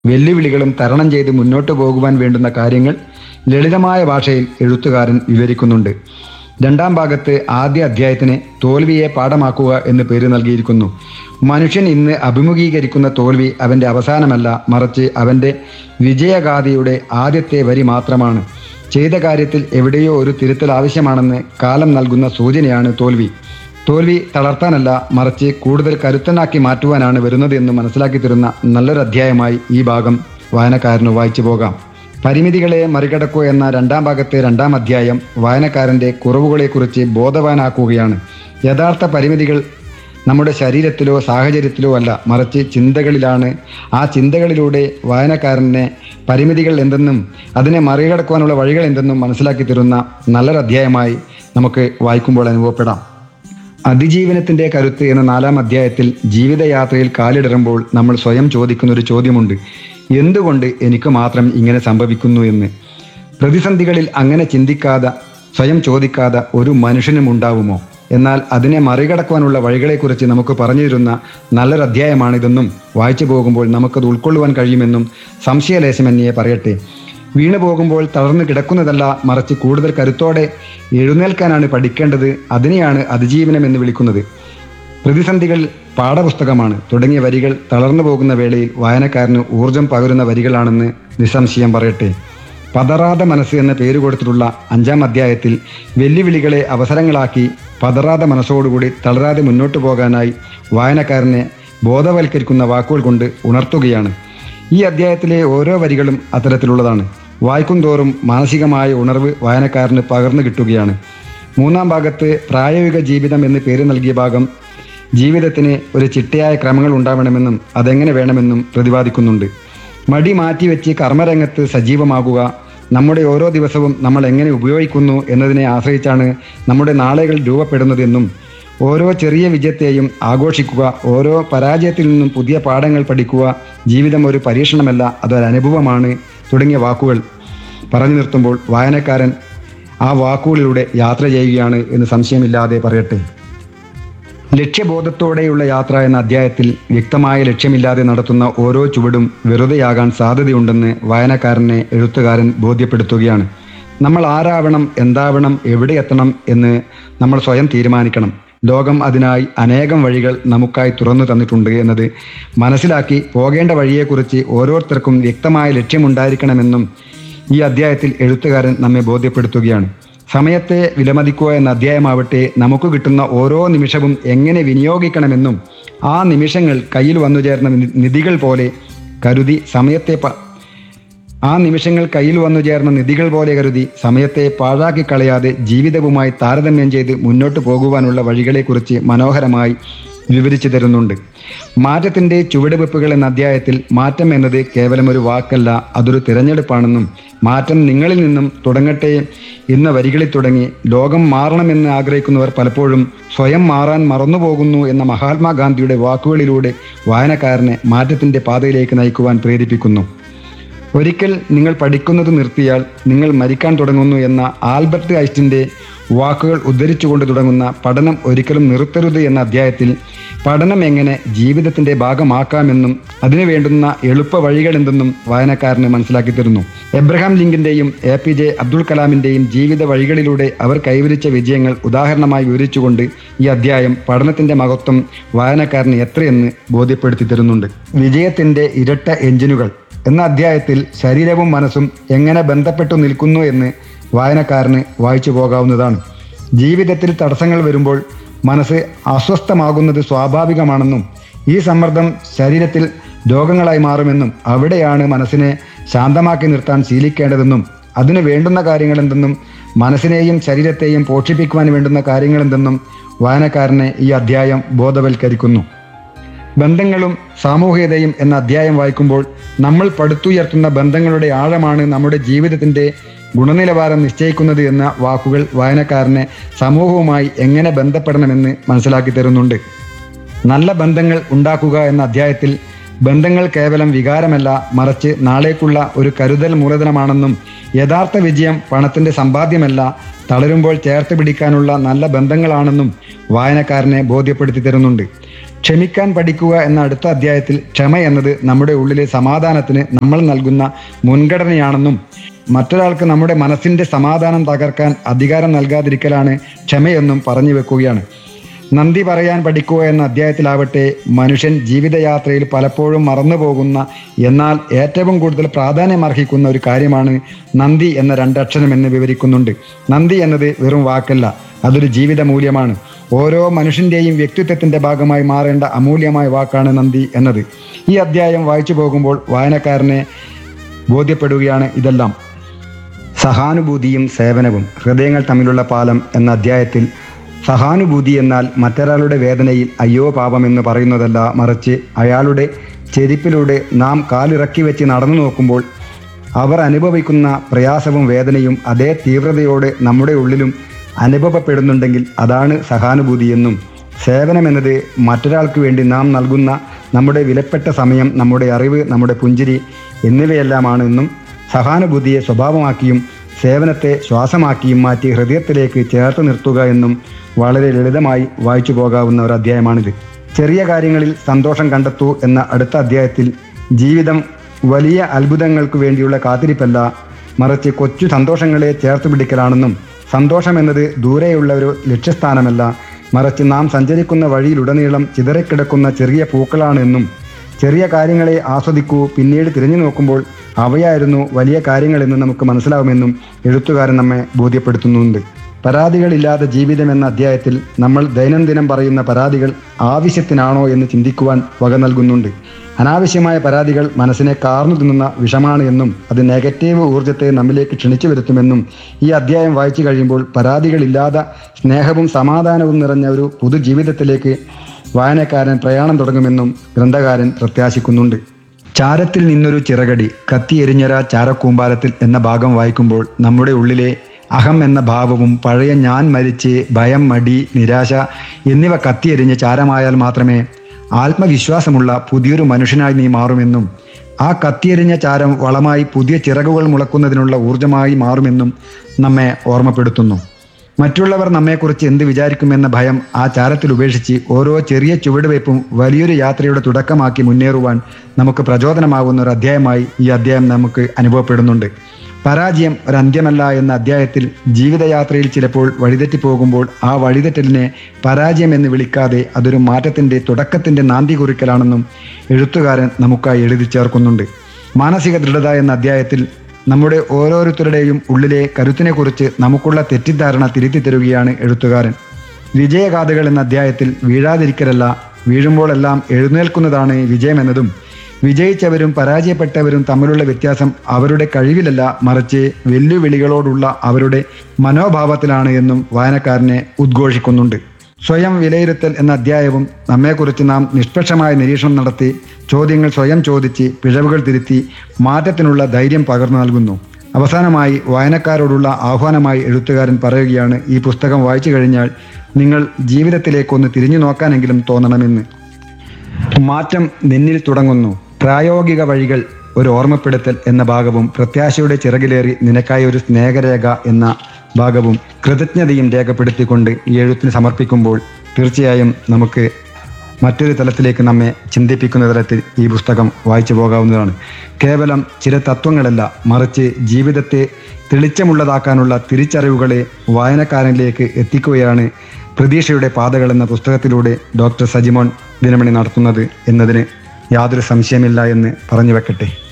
വെല്ലുവിളികളും തരണം ചെയ്ത് മുന്നോട്ട് പോകുവാൻ വേണ്ടുന്ന കാര്യങ്ങൾ ലളിതമായ ഭാഷയിൽ എഴുത്തുകാരൻ വിവരിക്കുന്നുണ്ട്. രണ്ടാം ഭാഗത്ത് ആദ്യ അധ്യായത്തിന് തോൽവിയെ പാഠമാക്കുക എന്ന് പേര് നൽകിയിരിക്കുന്നു. മനുഷ്യൻ ഇന്ന് അഭിമുഖീകരിക്കുന്ന തോൽവി അവൻ്റെ അവസാനമല്ല, മറിച്ച് അവൻ്റെ വിജയഗാഥയുടെ ആദ്യത്തെ വരി മാത്രമാണ്. ചെയ്ത കാര്യത്തിൽ എവിടെയോ ഒരു തിരുത്തൽ ആവശ്യമാണെന്ന് കാലം നൽകുന്ന സൂചനയാണ് തോൽവി. തോൽവി തളർത്താനല്ല, മറിച്ച് കൂടുതൽ കരുത്തനാക്കി മാറ്റുവാനാണ് വരുന്നത് എന്ന് മനസ്സിലാക്കി തരുന്ന നല്ലൊരു അധ്യായമായി ഈ ഭാഗം വായനക്കാരന് വായിച്ചു പോകാം. പരിമിതികളെ മറികടക്കുക എന്ന രണ്ടാം ഭാഗത്തെ രണ്ടാം അധ്യായം വായനക്കാരൻ്റെ കുറവുകളെക്കുറിച്ച് ബോധവാനാക്കുകയാണ്. യഥാർത്ഥ പരിമിതികൾ നമ്മുടെ ശരീരത്തിലോ സാഹചര്യത്തിലോ അല്ല, മറിച്ച് ചിന്തകളിലാണ്. ആ ചിന്തകളിലൂടെ വായനക്കാരനെ പരിമിതികൾ എന്തെന്നും അതിനെ മറികടക്കുവാനുള്ള വഴികൾ എന്തെന്നും മനസ്സിലാക്കി തരുന്ന നല്ലൊരു അധ്യായമായി നമുക്ക് വായിക്കുമ്പോൾ അനുഭവപ്പെടാം. അതിജീവനത്തിൻ്റെ കരുത്ത് എന്ന നാലാം അധ്യായത്തിൽ ജീവിതയാത്രയിൽ കാലിടറുമ്പോൾ നമ്മൾ സ്വയം ചോദിക്കുന്നൊരു ചോദ്യമുണ്ട്: എന്തുകൊണ്ട് എനിക്ക് മാത്രം ഇങ്ങനെ സംഭവിക്കുന്നു എന്ന്. പ്രതിസന്ധികളിൽ അങ്ങനെ ചിന്തിക്കാതെ, സ്വയം ചോദിക്കാതെ ഒരു മനുഷ്യനും ഉണ്ടാവുമോ? എന്നാൽ അതിനെ മറികടക്കുവാനുള്ള വഴികളെക്കുറിച്ച് നമുക്ക് പറഞ്ഞു തരുന്ന നല്ലൊരു അധ്യായമാണിതെന്നും വായിച്ചു പോകുമ്പോൾ നമുക്കത് ഉൾക്കൊള്ളുവാൻ കഴിയുമെന്നും സംശയലേശമെന്നേ പറയട്ടെ. വീണു പോകുമ്പോൾ തളർന്നു കിടക്കുന്നതല്ല, മറിച്ച് കൂടുതൽ കരുത്തോടെ എഴുന്നേൽക്കാനാണ് പഠിക്കേണ്ടത്. അതിനെയാണ് അതിജീവനം എന്ന് വിളിക്കുന്നത്. പ്രതിസന്ധികൾ പാഠപുസ്തകമാണ് തുടങ്ങിയ വരികൾ തളർന്നു പോകുന്ന വേളയിൽ വായനക്കാരന് ഊർജം പകരുന്ന വരികളാണെന്ന് നിസ്സംശയം പറയട്ടെ. പതറാതെ മനസ്സ് എന്ന പേര് കൊടുത്തിട്ടുള്ള അഞ്ചാം അധ്യായത്തിൽ വെല്ലുവിളികളെ അവസരങ്ങളാക്കി പതറാതെ മനസ്സോടുകൂടി തളരാതെ മുന്നോട്ട് പോകാനായി വായനക്കാരനെ ബോധവൽക്കരിക്കുന്ന വാക്കുകൾ കൊണ്ട് ഉണർത്തുകയാണ്. ഈ അധ്യായത്തിലെ ഓരോ വരികളും അത്തരത്തിലുള്ളതാണ്. വായിക്കും തോറും മാനസികമായ ഉണർവ് വായനക്കാരന് പകർന്നു കിട്ടുകയാണ്. മൂന്നാം ഭാഗത്ത് പ്രായോഗിക ജീവിതം എന്ന് പേര് നൽകിയ ഭാഗം ജീവിതത്തിന് ഒരു ചിട്ടയായ ക്രമങ്ങൾ ഉണ്ടാവണമെന്നും അതെങ്ങനെ വേണമെന്നും പ്രതിപാദിക്കുന്നുണ്ട്. മടി മാറ്റിവെച്ച് കർമ്മരംഗത്ത് സജീവമാകുക. നമ്മുടെ ഓരോ ദിവസവും നമ്മൾ എങ്ങനെ ഉപയോഗിക്കുന്നു എന്നതിനെ ആശ്രയിച്ചാണ് നമ്മുടെ നാളുകൾ രൂപപ്പെടുന്നതെന്നും ഓരോ ചെറിയ വിജയത്തെയും ആഘോഷിക്കുക, ഓരോ പരാജയത്തിൽ നിന്നും പുതിയ പാഠങ്ങൾ പഠിക്കുക, ജീവിതം ഒരു പരീക്ഷണമല്ല, അതൊരനുഭവമാണ് തുടങ്ങിയ വാക്കുകൾ പറഞ്ഞു നിർത്തുമ്പോൾ വായനക്കാരൻ ആ വാക്കുകളിലൂടെ യാത്ര ചെയ്യുകയാണ് എന്ന് സംശയമില്ലാതെ പറയട്ടെ. ലക്ഷ്യബോധത്തോടെയുള്ള യാത്ര എന്ന അധ്യായത്തിൽ വ്യക്തമായ ലക്ഷ്യമില്ലാതെ നടത്തുന്ന ഓരോ ചുവടും വെറുതെയാകാൻ സാധ്യതയുണ്ടെന്ന് വായനക്കാരനെ എഴുത്തുകാരൻ ബോധ്യപ്പെടുത്തുകയാണ്. നമ്മൾ ആരാവണം, എന്താവണം, എവിടെ എത്തണം എന്ന് നമ്മൾ സ്വയം തീരുമാനിക്കണം. ലോകം അതിനായി അനേകം വഴികൾ നമുക്കായി തുറന്നു തന്നിട്ടുണ്ട് എന്നത് മനസ്സിലാക്കി പോകേണ്ട വഴിയെക്കുറിച്ച് ഓരോരുത്തർക്കും വ്യക്തമായ ലക്ഷ്യമുണ്ടായിരിക്കണമെന്നും ഈ അധ്യായത്തിൽ എഴുത്തുകാരൻ നമ്മെ ബോധ്യപ്പെടുത്തുകയാണ്. സമയത്തെ വിലമതിക്കുക എന്ന അധ്യായമാവട്ടെ നമുക്ക് കിട്ടുന്ന ഓരോ നിമിഷവും എങ്ങനെ വിനിയോഗിക്കണമെന്നും ആ നിമിഷങ്ങൾ കയ്യിൽ വന്നു ചേർന്ന നിധികൾ പോലെ കരുതി സമയത്തെ പാഴാക്കി കളയാതെ ജീവിതവുമായി താരതമ്യം ചെയ്ത് മുന്നോട്ട് പോകുവാനുള്ള വഴികളെക്കുറിച്ച് മനോഹരമായി വിവരിച്ചു തരുന്നുണ്ട്. മാറ്റത്തിൻ്റെ ചുവടുവെപ്പുകൾ എന്ന അധ്യായത്തിൽ മാറ്റം എന്നത് കേവലം ഒരു വാക്കല്ല, അതൊരു തിരഞ്ഞെടുപ്പാണെന്നും മാറ്റം നിങ്ങളിൽ നിന്നും തുടങ്ങട്ടെ എന്ന വരികളിൽ തുടങ്ങി ലോകം മാറണമെന്ന് ആഗ്രഹിക്കുന്നവർ പലപ്പോഴും സ്വയം മാറാൻ മറന്നുപോകുന്നു എന്ന മഹാത്മാഗാന്ധിയുടെ വാക്കുകളിലൂടെ വായനക്കാരനെ മാറ്റത്തിൻ്റെ പാതയിലേക്ക് നയിക്കുവാൻ പ്രേരിപ്പിക്കുന്നു. ഒരിക്കൽ നിങ്ങൾ പഠിക്കുന്നത് നിർത്തിയാൽ നിങ്ങൾ മരിക്കാൻ തുടങ്ങുന്നു എന്ന ആൽബർട്ട് ഐൻസ്റ്റീൻ്റെ വാക്കുകൾ ഉദ്ധരിച്ചുകൊണ്ട് തുടങ്ങുന്ന പഠനം ഒരിക്കലും നിർത്തരുത് എന്ന അധ്യായത്തിൽ പഠനം എങ്ങനെ ജീവിതത്തിൻ്റെ ഭാഗമാക്കാമെന്നും അതിനു വേണ്ടുന്ന എളുപ്പ വഴികൾ എന്തെന്നും വായനക്കാരന് മനസ്സിലാക്കി തരുന്നു. എബ്രഹാം ലിങ്കൻ്റെയും APJ അബ്ദുൽ കലാമിൻ്റെയും ജീവിത വഴികളിലൂടെ അവർ കൈവരിച്ച വിജയങ്ങൾ ഉദാഹരണമായി വിവരിച്ചുകൊണ്ട് ഈ അധ്യായം പഠനത്തിൻ്റെ മഹത്വം വായനക്കാരന് എത്രയെന്ന് ബോധ്യപ്പെടുത്തി തരുന്നുണ്ട്. വിജയത്തിൻ്റെ ഇരട്ട എഞ്ചിനുകൾ എന്ന അധ്യായത്തിൽ ശരീരവും മനസ്സും എങ്ങനെ ബന്ധപ്പെട്ടു നിൽക്കുന്നു എന്ന് വായനക്കാരന് വായിച്ചു പോകാവുന്നതാണ്. ജീവിതത്തിൽ തടസ്സങ്ങൾ വരുമ്പോൾ മനസ്സ് അസ്വസ്ഥമാകുന്നത് സ്വാഭാവികമാണെന്നും ഈ സമ്മർദ്ദം ശരീരത്തിൽ രോഗങ്ങളായി മാറുമെന്നും അവിടെയാണ് മനസ്സിനെ ശാന്തമാക്കി നിർത്താൻ ശീലിക്കേണ്ടതെന്നും അതിന് വേണ്ടുന്ന കാര്യങ്ങളെന്തെന്നും മനസ്സിനെയും ശരീരത്തെയും പോഷിപ്പിക്കുവാൻ വേണ്ടുന്ന കാര്യങ്ങളെന്തെന്നും വായനക്കാരനെ ഈ അധ്യായം ബോധവൽക്കരിക്കുന്നു. ബന്ധങ്ങളും സാമൂഹികതയും എന്ന അധ്യായം വായിക്കുമ്പോൾ നമ്മൾ പടുത്തുയർത്തുന്ന ബന്ധങ്ങളുടെ ആഴമാണ് നമ്മുടെ ജീവിതത്തിൻ്റെ ഗുണനിലവാരം നിശ്ചയിക്കുന്നത് എന്ന വാക്കുകൾ വായനക്കാരനെ സമൂഹവുമായി എങ്ങനെ ബന്ധപ്പെടണമെന്ന് മനസ്സിലാക്കി തരുന്നുണ്ട്. നല്ല ബന്ധങ്ങൾ ഉണ്ടാക്കുക എന്ന അധ്യായത്തിൽ ബന്ധങ്ങൾ കേവലം വികാരമല്ല, മറിച്ച് നാളേക്കുള്ള ഒരു കരുതൽ മൂലധനമാണെന്നും യഥാർത്ഥ വിജയം പണത്തിൻ്റെ സമ്പാദ്യമല്ല, തളരുമ്പോൾ ചേർത്ത് പിടിക്കാനുള്ള നല്ല ബന്ധങ്ങളാണെന്നും വായനക്കാരനെ ബോധ്യപ്പെടുത്തി തരുന്നുണ്ട്. ക്ഷമിക്കാൻ പഠിക്കുക എന്ന അടുത്ത അധ്യായത്തിൽ ക്ഷമ എന്നത് നമ്മുടെ ഉള്ളിലെ സമാധാനത്തിന് നമ്മൾ നൽകുന്ന മുൻഗണനയാണെന്നും മറ്റൊരാൾക്ക് നമ്മുടെ മനസ്സിൻ്റെ സമാധാനം തകർക്കാൻ അധികാരം നൽകാതിരിക്കലാണ് ക്ഷമയെന്നും പറഞ്ഞു വെക്കുകയാണ്. നന്ദി പറയാൻ പഠിക്കുക എന്ന അധ്യായത്തിലാവട്ടെ മനുഷ്യൻ ജീവിതയാത്രയിൽ പലപ്പോഴും മറന്നുപോകുന്ന എന്നാൽ ഏറ്റവും കൂടുതൽ പ്രാധാന്യമർഹിക്കുന്ന ഒരു കാര്യമാണ് നന്ദി എന്ന രണ്ടക്ഷരം എന്ന് വിവരിക്കുന്നുണ്ട്. നന്ദി എന്നത് വെറും വാക്കല്ല, അതൊരു ജീവിത മൂല്യമാണ്. ഓരോ മനുഷ്യൻ്റെയും വ്യക്തിത്വത്തിൻ്റെ ഭാഗമായി മാറേണ്ട അമൂല്യമായ വാക്കാണ് നന്ദി എന്നത്. ഈ അധ്യായം വായിച്ചു പോകുമ്പോൾ വായനക്കാരനെ ബോധ്യപ്പെടുകയാണ് ഇതെല്ലാം. സഹാനുഭൂതിയും സേവനവും ഹൃദയങ്ങൾ തമ്മിലുള്ള പാലം എന്ന അധ്യായത്തിൽ സഹാനുഭൂതി എന്നാൽ മറ്റൊരാളുടെ വേദനയിൽ അയ്യോ പാപം എന്ന് പറയുന്നതല്ല, മറിച്ച് അയാളുടെ ചെരിപ്പിലൂടെ നാം കാലിറക്കി വെച്ച് നടന്നു നോക്കുമ്പോൾ അവർ അനുഭവിക്കുന്ന പ്രയാസവും വേദനയും അതേ തീവ്രതയോടെ നമ്മുടെ ഉള്ളിലും അനുഭവപ്പെടുന്നുണ്ടെങ്കിൽ അതാണ് സഹാനുഭൂതി എന്നും, സേവനമെന്നത് മറ്റൊരാൾക്ക് വേണ്ടി നാം നൽകുന്ന നമ്മുടെ വിലപ്പെട്ട സമയം, നമ്മുടെ അറിവ്, നമ്മുടെ പുഞ്ചിരി എന്നിവയെല്ലാമാണ് എന്നും, സഹാനുഭൂതിയെ സ്വഭാവമാക്കിയും സേവനത്തെ ശ്വാസമാക്കിയും മാറ്റി ഹൃദയത്തിലേക്ക് ചേർത്ത് നിർത്തുക എന്നും വളരെ ലളിതമായി വായിച്ചു പോകാവുന്ന ഒരു അധ്യായമാണിത്. ചെറിയ കാര്യങ്ങളിൽ സന്തോഷം കണ്ടെത്തൂ എന്ന അടുത്ത അധ്യായത്തിൽ ജീവിതം വലിയ അത്ഭുതങ്ങൾക്ക് വേണ്ടിയുള്ള കാത്തിരിപ്പല്ല, മറിച്ച് കൊച്ചു സന്തോഷങ്ങളെ ചേർത്ത് പിടിക്കലാണെന്നും, സന്തോഷം എന്നത് ദൂരെയുള്ള ഒരു ലക്ഷ്യസ്ഥാനമല്ല, മറിച്ച് നാം സഞ്ചരിക്കുന്ന വഴിയിലുടനീളം ചിതറിക്കിടക്കുന്ന ചെറിയ പൂക്കളാണെന്നും, ചെറിയ കാര്യങ്ങളെ ആസ്വദിക്കൂ, പിന്നീട് തിരിഞ്ഞു നോക്കുമ്പോൾ അവയായിരുന്നു വലിയ കാര്യങ്ങളെന്ന് നമുക്ക് മനസ്സിലാവുമെന്നും എഴുത്തുകാരൻ നമ്മെ ബോധ്യപ്പെടുത്തുന്നുണ്ട്. പരാതികളില്ലാത്ത ജീവിതം എന്ന അധ്യായത്തിൽ നമ്മൾ ദൈനംദിനം പറയുന്ന പരാതികൾ ആവശ്യത്തിനാണോ എന്ന് ചിന്തിക്കുവാൻ വക നൽകുന്നുണ്ട്. അനാവശ്യമായ പരാതികൾ മനസ്സിനെ കാർന്നു തിന്നുന്ന വിഷമാണ് എന്നും അത് നെഗറ്റീവ് ഊർജ്ജത്തെ നമ്മിലേക്ക് ക്ഷണിച്ചു വരുത്തുമെന്നും ഈ അധ്യായം വായിച്ചു കഴിയുമ്പോൾ പരാതികളില്ലാതെ സ്നേഹവും സമാധാനവും നിറഞ്ഞ ഒരു പുതുജീവിതത്തിലേക്ക് വായനക്കാരൻ പ്രയാണം തുടങ്ങുമെന്നും ഗ്രന്ഥകാരൻ പ്രത്യാശിക്കുന്നുണ്ട്. ചാരത്തിൽ നിന്നൊരു ചിറകടി കത്തിയെരിഞ്ഞൊര ചാരക്കൂമ്പാരത്തിൽ എന്ന ഭാഗം വായിക്കുമ്പോൾ നമ്മുടെ ഉള്ളിലെ അഹം എന്ന ഭാവവും പഴയ ഞാൻ മരിച്ച് ഭയം, മടി, നിരാശ എന്നിവ കത്തിയെരിഞ്ഞ് ചാരമായാൽ മാത്രമേ ആത്മവിശ്വാസമുള്ള പുതിയൊരു മനുഷ്യനായി നീ മാറുമെന്നും ആ കത്തിയെരിഞ്ഞ ചാരം വളമായി പുതിയ ചിറകുകൾ മുളക്കുന്നതിനുള്ള ഊർജമായി മാറുമെന്നും നമ്മെ ഓർമ്മപ്പെടുത്തുന്നു. മറ്റുള്ളവർ നമ്മെക്കുറിച്ച് എന്ത് വിചാരിക്കുമെന്ന ഭയം ആ ചാരത്തിൽ ഉപേക്ഷിച്ച് ഓരോ ചെറിയ ചുവടുവയ്പും വലിയൊരു യാത്രയുടെ തുടക്കമാക്കി മുന്നേറുവാൻ നമുക്ക് പ്രചോദനമാകുന്ന ഒരു അധ്യായമായി ഈ അധ്യായം നമുക്ക് അനുഭവപ്പെടുന്നുണ്ട്. പരാജയം ഒരു അന്ത്യമല്ല എന്ന അധ്യായത്തിൽ ജീവിതയാത്രയിൽ ചിലപ്പോൾ വഴിതെറ്റി പോകുമ്പോൾ ആ വഴിതെറ്റലിനെ പരാജയം എന്ന് വിളിക്കാതെ അതൊരു മാറ്റത്തിൻ്റെ തുടക്കത്തിൻ്റെ നാന്തി കുറിക്കലാണെന്നും എഴുത്തുകാരൻ നമുക്കായി എഴുതി ചേർക്കുന്നുണ്ട്. മാനസിക ദൃഢത എന്ന അധ്യായത്തിൽ നമ്മുടെ ഓരോരുത്തരുടെയും ഉള്ളിലെ കരുത്തിനെക്കുറിച്ച് നമുക്കുള്ള തെറ്റിദ്ധാരണ തിരുത്തി തരുകയാണ് എഴുത്തുകാരൻ. വിജയഗാഥകൾ എന്ന അധ്യായത്തിൽ വീഴാതിരിക്കലല്ല, വീഴുമ്പോഴെല്ലാം എഴുന്നേൽക്കുന്നതാണ് വിജയമെന്നതും, വിജയിച്ചവരും പരാജയപ്പെട്ടവരും തമ്മിലുള്ള വ്യത്യാസം അവരുടെ കഴിവിലല്ല, മറിച്ച് വെല്ലുവിളികളോടുള്ള അവരുടെ മനോഭാവത്തിലാണ് എന്നും വായനക്കാരനെ ഉദ്ഘോഷിക്കുന്നുണ്ട്. സ്വയം വിലയിരുത്തൽ എന്ന അധ്യായവും നമ്മെക്കുറിച്ച് നാം നിഷ്പക്ഷമായ നിരീക്ഷണം നടത്തി ചോദ്യങ്ങൾ സ്വയം ചോദിച്ച് പിഴവുകൾ തിരുത്തി മാറ്റത്തിനുള്ള ധൈര്യം പകർന്നു നൽകുന്നു. അവസാനമായി വായനക്കാരോടുള്ള ആഹ്വാനമായി എഴുത്തുകാരൻ പറയുകയാണ്, ഈ പുസ്തകം വായിച്ചു കഴിഞ്ഞാൽ നിങ്ങൾ ജീവിതത്തിലേക്കൊന്ന് തിരിഞ്ഞു നോക്കാനെങ്കിലും തോന്നണമെന്ന്. മാറ്റം നിന്നിൽ തുടങ്ങുന്നു, പ്രായോഗിക വഴികൾ ഒരു ഓർമ്മപ്പെടുത്തൽ എന്ന ഭാഗവും, പ്രത്യാശയുടെ ചിറകിലേറി നിനക്കായി ഒരു സ്നേഹരേഖ എന്ന ഭാഗവും കൃതജ്ഞതയും രേഖപ്പെടുത്തിക്കൊണ്ട് ഈ എഴുത്തിന് സമർപ്പിക്കുമ്പോൾ തീർച്ചയായും നമുക്ക് മറ്റൊരു തലത്തിലേക്ക് നമ്മെ ചിന്തിപ്പിക്കുന്ന തലത്തിൽ ഈ പുസ്തകം വായിച്ചു പോകാവുന്നതാണ്. കേവലം ചില തത്വങ്ങളല്ല, മറിച്ച് ജീവിതത്തെ തെളിച്ചമുള്ളതാക്കാനുള്ള തിരിച്ചറിവുകളെ വായനക്കാരനിലേക്ക് എത്തിക്കുകയാണ് പ്രതീക്ഷയുടെ പാതകൾ എന്ന പുസ്തകത്തിലൂടെ ഡോക്ടർ സജിമോൻ ദിനമണി നടത്തുന്നത് എന്നതിന് യാതൊരു സംശയമില്ല എന്ന് പറഞ്ഞു വെക്കട്ടെ.